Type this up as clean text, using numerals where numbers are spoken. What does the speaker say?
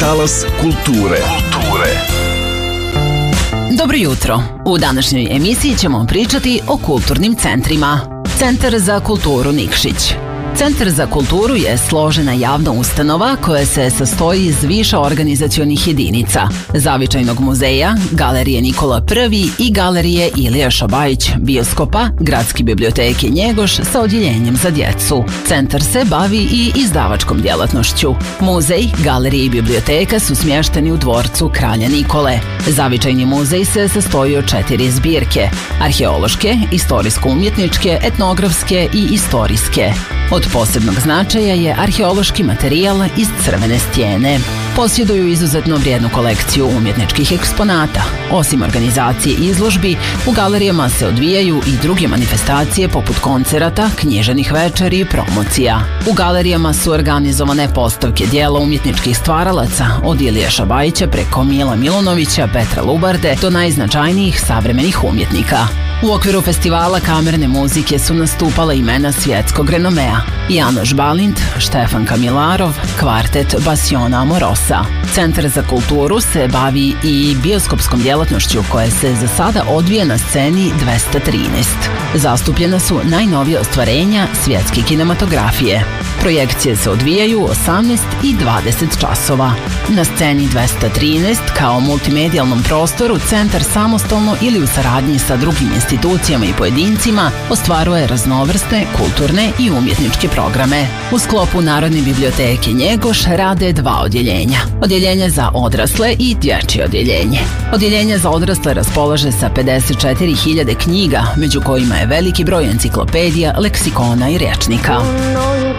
Talas kulture. Dobro jutro. U današnjoj emisiji ćemo pričati o kulturnim centrima. Centar za kulturu Nikšić. Centar za kulturu je složena javna ustanova koja se sastoji iz više organizacionih jedinica, Zavičajnog muzeja, Galerije Nikola I i Galerije Ilija Šabajić, bioskopa, Gradske biblioteke Njegoš sa odjeljenjem za djecu. Centar se bavi i izdavačkom djelatnošću. Muzej, galerije i biblioteka su smješteni u dvorcu Kralja Nikole. Zavičajni muzej se sastoji od 4 zbirke: arheološke, istorijsko-umjetničke, etnografske i istorijske. Od posebnog značaja je arheološki materijal iz Crvene stijene. Posjeduju izuzetno vrijednu kolekciju umjetničkih eksponata. Osim organizacije izložbi, u galerijama se odvijaju i druge manifestacije poput koncerata, književnih večeri i promocija. U galerijama su organizovane postavke dijela umjetničkih stvaralaca, od Ilije Šabajića preko Mila Milunovića, Petra Lubarde do najznačajnijih savremenih umjetnika. U okviru festivala kamerne muzike su nastupala imena svjetskog renomea: Janoš Balint, Štefan Kamilarov, kvartet Basiona Amorosa. Centar za kulturu se bavi i bioskopskom djelatnošću koja se za sada odvija na sceni 213. Zastupljena su najnovije ostvarenja svjetske kinematografije. Projekcije se odvijaju u 18 i 20 časova. Na sceni 213 kao multimedijalnom prostoru centar samostalno ili u saradnji sa drugim institucijama i pojedincima ostvaruje raznovrsne kulturne i umjetničke programe. U sklopu Narodne biblioteke Njegoš rade 2 odjeljenja: odjeljenje za odrasle i dječje odjeljenje. Odjeljenje za odrasle raspolaže sa 54.000 knjiga, među kojima je veliki broj enciklopedija, leksikona i rječnika.